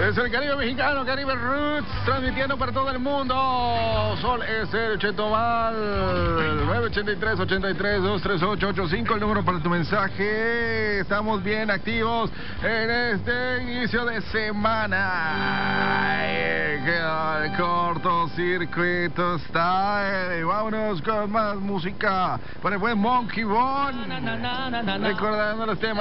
Es el Caribe mexicano, Caribe Roots, transmitiendo para todo el mundo. Sol es el Chetumal, 983-83-238-85, el número para tu mensaje. Estamos bien activos en este inicio de semana. El cortocircuito está. Vámonos con más música para el buen Monkey Bone. Recordando los temas.